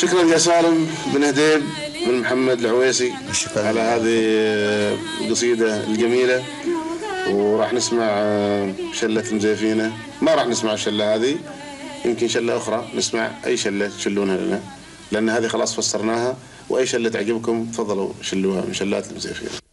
شكرا يا سالم بن هديب بن محمد العويسي على هذه القصيدة الجميلة. وراح نسمع شلة مزيفينة. ما راح نسمع الشلة هذه، يمكن شلة أخرى نسمع. أي شلة تشلونها لنا، لأن هذه خلاص فسرناها. وأي شلة تعجبكم تفضلوا شلوها من شلات المزيفينة.